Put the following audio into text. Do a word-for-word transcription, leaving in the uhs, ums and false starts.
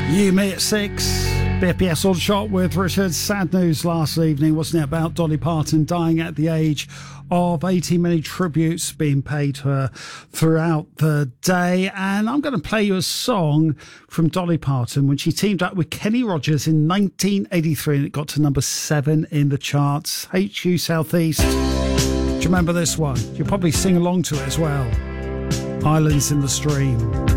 You, me at six. B P S on shot with Richard. Sad news last evening, wasn't it, about Dolly Parton dying at the age of eighty. Many tributes being paid to her throughout the day. And I'm going to play you a song from Dolly Parton when she teamed up with Kenny Rogers in nineteen eighty-three, and it got to number seven in the charts. H U Southeast. Do you remember this one? You'll probably sing along to it as well. Islands in the Stream.